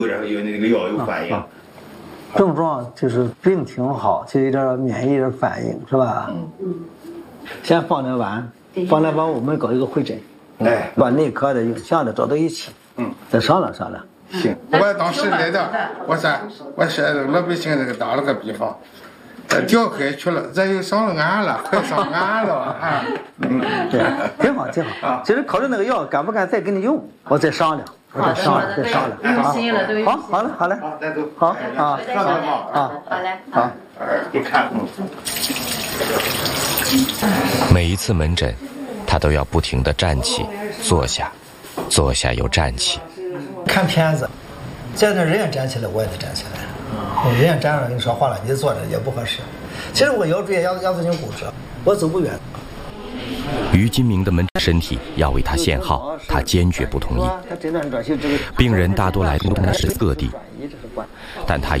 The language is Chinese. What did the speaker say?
然后有那个药有反应。 症状就是病挺好，就有点免疫的反应，是吧？先放点碗，放点碗，我们搞一个会诊，把内科的、影像的找到一起，再商量商量。 行， 我当时来的，我说老百姓这个打了个比方，调开去了，这又上了岸了，快上岸了啊！ 对，挺好挺好。其实考虑那个药敢不敢再给你用，我再商量。再商量，好嘞，好嘞， 好，再走， 好啊， 好嘞， 好， 你看， 每一次门诊，他都要不停地站起、坐下，坐下又站起。 看片子，现在人家站起来，我也得站起来。人家站上跟你说话了，你坐着也不合适。其实我腰椎压缩性骨折，我走不远。 于金明的门诊身体要为他限号，他坚决不同意。病人大多来自世界各地，但他